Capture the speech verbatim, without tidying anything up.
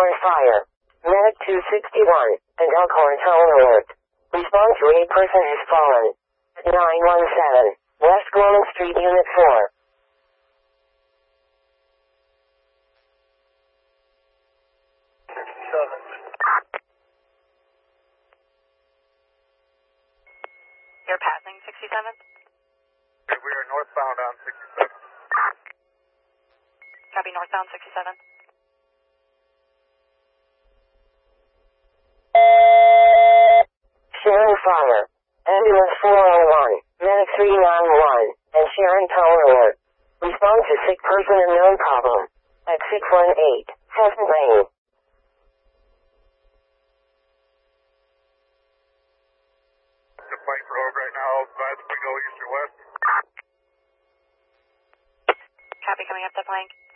Sharon Fire. Medic two sixty-one, and Elkhorn Town Alert. Response to a person has fallen. At nine one seven, West Gorman Street, Unit four. sixty-seven. You're passing sixty-seventh? Okay, we are northbound on sixty-seven. Copy, northbound sixty-seventh. Sharon Fire. Ambulance four oh one, Medic three ninety-one, and Sharon Tower Alert. Respond to sick person and known problem. At six one eight, Pheasant Lane. The plane for Hogue right now, advise we go east or west. Copy, coming up to flank.